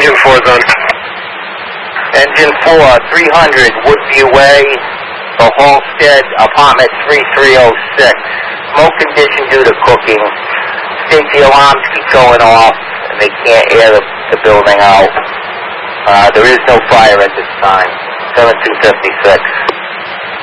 Engine 4's on. Engine 4, 300 Woodview Way, for Halstead, apartment 3306. Smoke condition due to cooking. Safety alarms keep going off, and they can't air the building out. There is no fire at this time. 7256.